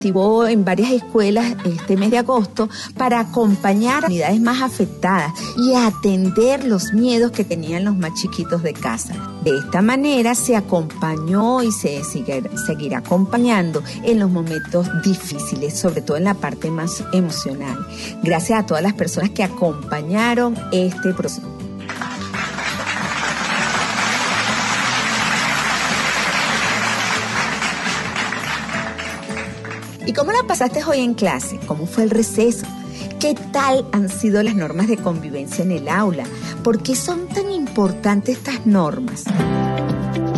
Activó en varias escuelas este mes de agosto para acompañar a unidades más afectadas y atender los miedos que tenían los más chiquitos de casa. De esta manera se acompañó y se seguirá acompañando en los momentos difíciles, sobre todo en la parte más emocional. Gracias a todas las personas que acompañaron este proceso. ¿Y cómo la pasaste hoy en clase? ¿Cómo fue el receso? ¿Qué tal han sido las normas de convivencia en el aula? ¿Por qué son tan importantes estas normas?